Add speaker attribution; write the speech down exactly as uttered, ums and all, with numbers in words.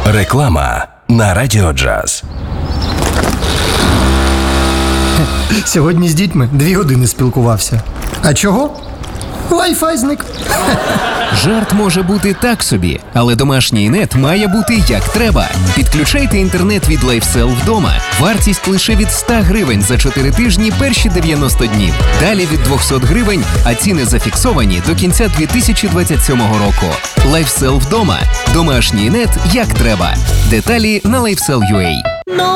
Speaker 1: Реклама на Радіо Джаз.
Speaker 2: Сьогодні з дітьми дві години спілкувався. А чого? Wi-Fi зник.
Speaker 3: Жарт може бути так собі, але домашній нет має бути як треба. Підключайте інтернет від LifeCell вдома. Вартість лише від сто гривень за чотири тижні перші дев'яносто днів. Далі від двісті гривень, а ціни зафіксовані до кінця дві тисячі двадцять сьомого року. LifeCell вдома. Домашній нет як треба. Деталі на LifeCell точка ю а.